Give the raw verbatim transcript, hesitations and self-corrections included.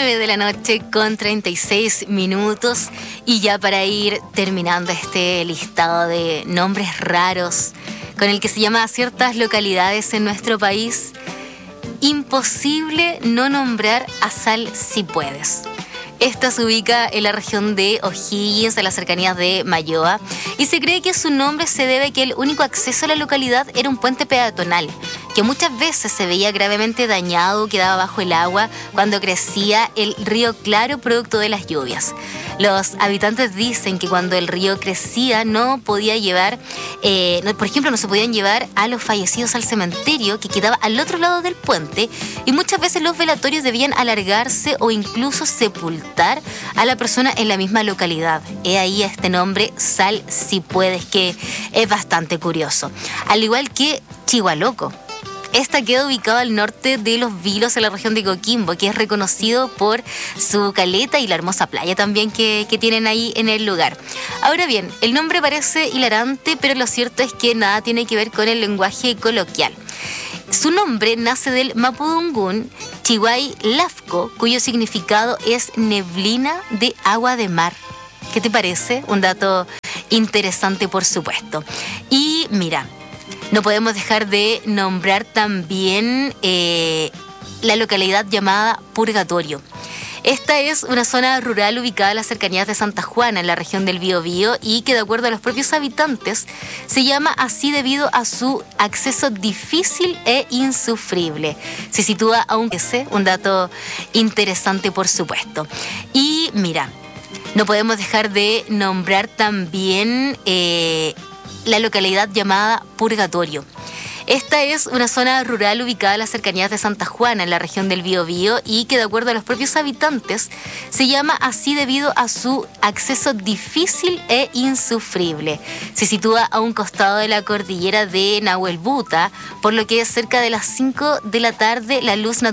nueve de la noche con treinta y seis minutos y ya para ir terminando este listado de nombres raros con el que se llama a ciertas localidades en nuestro país, imposible no nombrar a Sal Si Puedes. Esta se ubica en la región de O'Higgins, en las cercanías de Mayoa, y se cree que su nombre se debe a que el único acceso a la localidad era un puente peatonal, que muchas veces se veía gravemente dañado, quedaba bajo el agua cuando crecía el río Claro producto de las lluvias. Los habitantes dicen que cuando el río crecía no podía llevar, eh, no, por ejemplo, no se podían llevar a los fallecidos al cementerio que quedaba al otro lado del puente, y muchas veces los velatorios debían alargarse o incluso sepultar a la persona en la misma localidad. He ahí este nombre, Sal Si Puedes, que es bastante curioso. Al igual que Chihualoco. Esta queda ubicada al norte de Los Vilos, en la región de Coquimbo, que es reconocido por su caleta y la hermosa playa también que, que tienen ahí en el lugar. Ahora bien, el nombre parece hilarante, pero lo cierto es que nada tiene que ver con el lenguaje coloquial. Su nombre nace del mapudungún Chihuay Lafco, cuyo significado es neblina de agua de mar. ¿Qué te parece? Un dato interesante, por supuesto. Y mira, no podemos dejar de nombrar también eh, la localidad llamada Purgatorio. Esta es una zona rural ubicada en las cercanías de Santa Juana, en la región del Biobío, y que de acuerdo a los propios habitantes se llama así debido a su acceso difícil e insufrible. Se sitúa a un un dato interesante, por supuesto. Y mira, no podemos dejar de nombrar también Eh, la localidad llamada Purgatorio. Esta es una zona rural ubicada en las cercanías de Santa Juana, en la región del Biobío, y que de acuerdo a los propios habitantes se llama así debido a su acceso difícil e insufrible. Se sitúa a un costado de la cordillera de Nahuelbuta, por lo que cerca de las cinco de la tarde la luz natural